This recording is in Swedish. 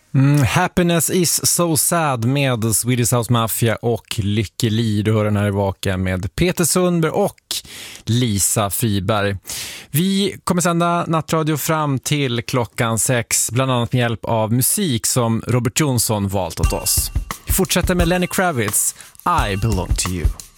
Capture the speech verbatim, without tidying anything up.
Mm, Happiness is so sad med Swedish House Mafia och Lykke Li. Du hör den här i Vaka med Peter Sundberg och Lisa Friberg. Vi kommer sända nattradio fram till klockan sex, bland annat med hjälp av musik som Robert Jonsson valt åt oss. Vi fortsätter med Lenny Kravitz, I Belong to You.